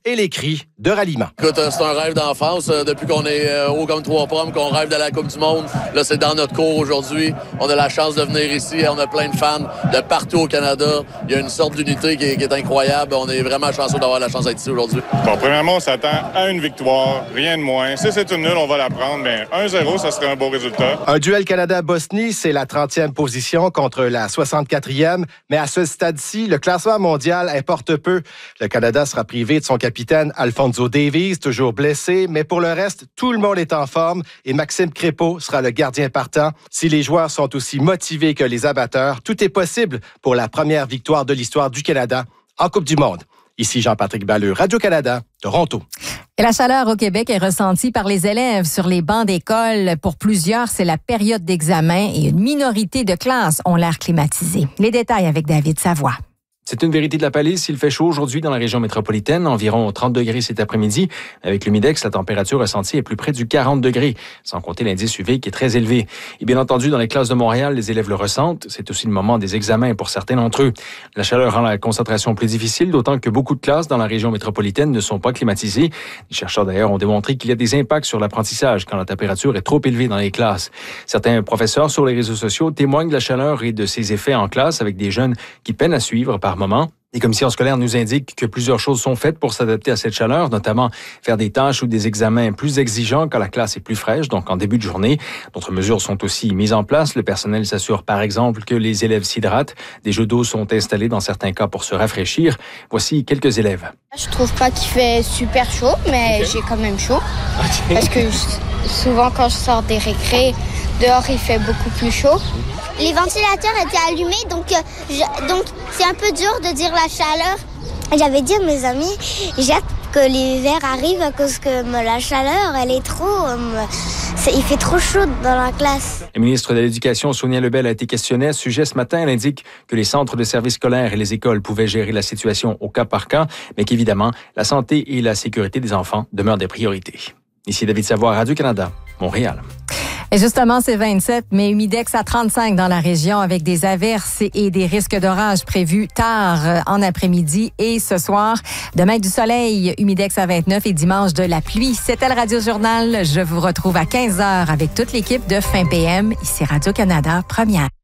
et les cris de ralliement. Écoute, c'est un rêve d'enfance. Depuis qu'on est haut comme 3 pommes, qu'on rêve de la Coupe du Monde. Là, c'est dans notre cours aujourd'hui. On a la chance de venir ici. On a plein de fans de partout au Canada. Il y a une sorte d'unité qui est incroyable. On est vraiment chanceux d'avoir la chance d'être ici aujourd'hui. Bon, premièrement, on s'attend à une victoire, rien de moins. Si c'est une nulle, on va la prendre, mais 1-0, ça serait un beau résultat. Un duel Canada-Bosnie, c'est la 30e position contre la 64e, mais à ce stade-ci, le classement mondial importe peu. Le Canada sera privé de son capitaine Alphonso Davies, toujours blessé, mais pour le reste, tout le monde est en forme et Maxime Crépeau sera le gardien partant. Si les joueurs sont aussi motivés que les abatteurs, tout est possible pour la première victoire de l'histoire du Canada en Coupe du Monde. Ici Jean-Patrick Balleux, Radio-Canada, Toronto. Et la chaleur au Québec est ressentie par les élèves sur les bancs d'école. Pour plusieurs, c'est la période d'examen et une minorité de classes ont l'air climatisées. Les détails avec David Savoie. C'est une vérité de la palisse. Il fait chaud aujourd'hui dans la région métropolitaine, environ 30 degrés cet après-midi. Avec l'humidex, la température ressentie est plus près du 40 degrés, sans compter l'indice UV qui est très élevé. Et bien entendu, dans les classes de Montréal, les élèves le ressentent. C'est aussi le moment des examens pour certains d'entre eux. La chaleur rend la concentration plus difficile, d'autant que beaucoup de classes dans la région métropolitaine ne sont pas climatisées. Les chercheurs d'ailleurs ont démontré qu'il y a des impacts sur l'apprentissage quand la température est trop élevée dans les classes. Certains professeurs sur les réseaux sociaux témoignent de la chaleur et de ses effets en classe avec des jeunes qui peinent à suivre par moment. Les commissions scolaires nous indiquent que plusieurs choses sont faites pour s'adapter à cette chaleur, notamment faire des tâches ou des examens plus exigeants quand la classe est plus fraîche, donc en début de journée. D'autres mesures sont aussi mises en place. Le personnel s'assure par exemple que les élèves s'hydratent. Des jeux d'eau sont installés dans certains cas pour se rafraîchir. Voici quelques élèves. Je trouve pas qu'il fait super chaud, mais j'ai quand même chaud. Parce que souvent quand je sors des récrés, dehors il fait beaucoup plus chaud. Les ventilateurs étaient allumés, donc c'est un peu dur de dire la chaleur. J'avais dit à mes amis, j'ai hâte que l'hiver arrive à cause que la chaleur, elle est trop... il fait trop chaud dans la classe. La ministre de l'Éducation, Sonia Lebel, a été questionnée à ce sujet ce matin. Elle indique que les centres de services scolaires et les écoles pouvaient gérer la situation au cas par cas, mais qu'évidemment, la santé et la sécurité des enfants demeurent des priorités. Ici David Savoie, Radio-Canada, Montréal. Et justement, c'est 27, mais humidex à 35 dans la région avec des averses et des risques d'orage prévus tard en après-midi et ce soir. Demain, du soleil, humidex à 29 et dimanche de la pluie. C'était le Radio Journal. Je vous retrouve à 15h avec toute l'équipe de Fin PM. Ici Radio-Canada, première.